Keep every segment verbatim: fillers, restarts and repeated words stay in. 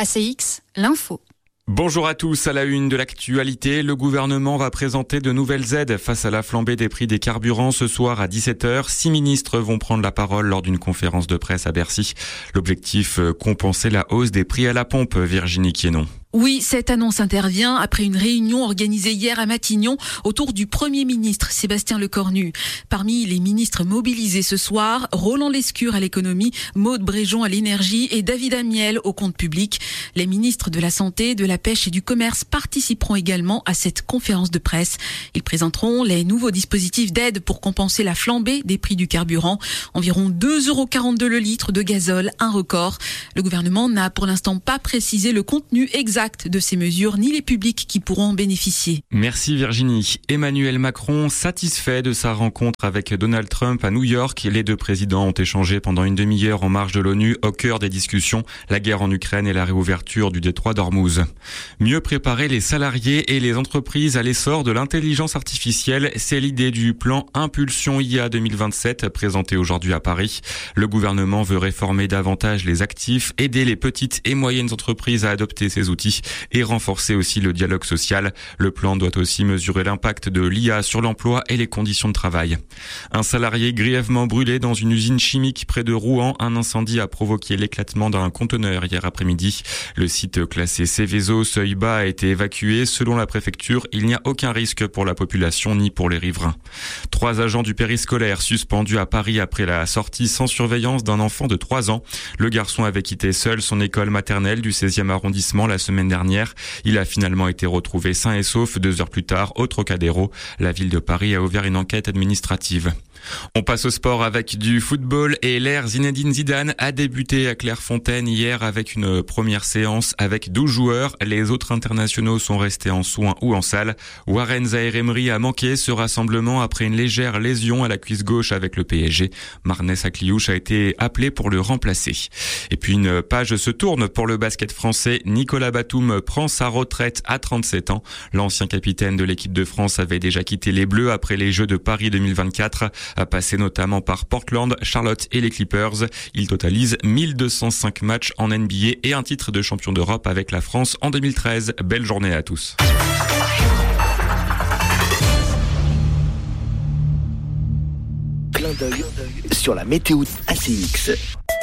A C X, l'info. Bonjour à tous, à la une de l'actualité, le gouvernement va présenter de nouvelles aides face à la flambée des prix des carburants ce soir à dix-sept heures. Six ministres vont prendre la parole lors d'une conférence de presse à Bercy. L'objectif, compenser la hausse des prix à la pompe, Virginie Quienon. Oui, cette annonce intervient après une réunion organisée hier à Matignon autour du Premier ministre Sébastien Lecornu. Parmi les ministres mobilisés ce soir, Roland Lescure à l'économie, Maude Bréjon à l'énergie et David Amiel au compte public. Les ministres de la Santé, de la Pêche et du Commerce participeront également à cette conférence de presse. Ils présenteront les nouveaux dispositifs d'aide pour compenser la flambée des prix du carburant. Environ deux euros quarante-deux le litre de gazole, un record. Le gouvernement n'a pour l'instant pas précisé le contenu exact de ces mesures, ni les publics qui pourront en bénéficier. Merci Virginie. Emmanuel Macron satisfait de sa rencontre avec Donald Trump à New York. Les deux présidents ont échangé pendant une demi-heure en marge de l'ONU, au cœur des discussions, la guerre en Ukraine et la réouverture du détroit d'Ormuz. Mieux préparer les salariés et les entreprises à l'essor de l'intelligence artificielle, c'est l'idée du plan Impulsion I A deux mille vingt-sept présenté aujourd'hui à Paris. Le gouvernement veut réformer davantage les actifs, aider les petites et moyennes entreprises à adopter ces outils et renforcer aussi le dialogue social. Le plan doit aussi mesurer l'impact de l'I A sur l'emploi et les conditions de travail. Un salarié grièvement brûlé dans une usine chimique près de Rouen. Un incendie a provoqué l'éclatement d'un conteneur hier après-midi. Le site classé Céveso seuil bas a été évacué. Selon la préfecture, il n'y a aucun risque pour la population ni pour les riverains. Trois agents du périscolaire suspendus à Paris après la sortie sans surveillance d'un enfant de trois ans. Le garçon avait quitté seul son école maternelle du seizième arrondissement la semaine dernière. Il a finalement été retrouvé sain et sauf deux heures plus tard au Trocadéro. La ville de Paris a ouvert une enquête administrative. On passe au sport avec du football et l'ère Zinedine Zidane a débuté à Clairefontaine hier avec une première séance avec douze joueurs. Les autres internationaux sont restés en soins ou en salle. Warren Zaïre-Emery a manqué ce rassemblement après une légère lésion à la cuisse gauche avec le P S G. Marnès Akliouche a été appelé pour le remplacer. Et puis une page se tourne pour le basket français. Nicolas Batum prend sa retraite à trente-sept ans. L'ancien capitaine de l'équipe de France avait déjà quitté les Bleus après les Jeux de Paris deux mille vingt-quatre. A passé notamment par Portland, Charlotte et les Clippers. Il totalise mille deux cent cinq matchs en N B A et un titre de champion d'Europe avec la France en deux mille treize. Belle journée à tous. Clin d'œil sur la météo A C X.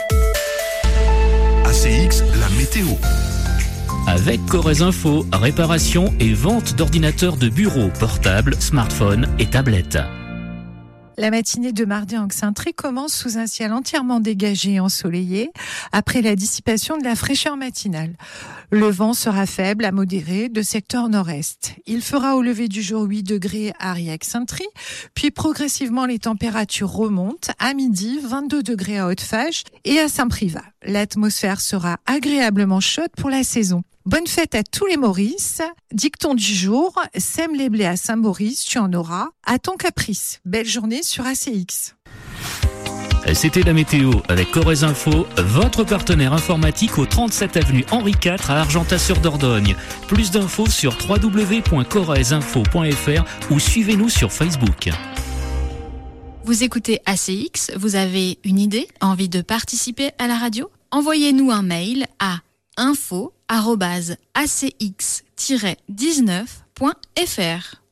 A C X, la météo. Avec Corrèze Info, réparation et vente d'ordinateurs de bureau, portables, smartphones et tablettes. La matinée de mardi en Xaintré commence sous un ciel entièrement dégagé et ensoleillé après la dissipation de la fraîcheur matinale. Le vent sera faible à modéré de secteur nord-est. Il fera au lever du jour huit degrés à Riac-Xaintry, puis progressivement les températures remontent à midi vingt-deux degrés à Haute-Fage et à Saint-Privat. L'atmosphère sera agréablement chaude pour la saison. Bonne fête à tous les Maurice. Dicton du jour, sème les blés à Saint-Maurice, tu en auras à ton caprice. Belle journée sur A C X. C'était la météo avec Corrèze Info, votre partenaire informatique au trente-sept avenue Henri quatre à Argentat-sur-Dordogne. Plus d'infos sur w w w point corrèze info point f r ou suivez-nous sur Facebook. Vous écoutez A C X, vous avez une idée, envie de participer à la radio ? Envoyez-nous un mail à info arobase a c x tiret dix-neuf point f r.